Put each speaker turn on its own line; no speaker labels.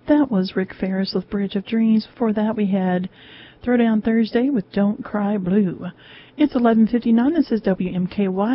That was Rick Ferris with Bridge of Dreams. Before that, we had Throwdown Thursday with Don't Cry Blue. It's 11:59. This is WMKY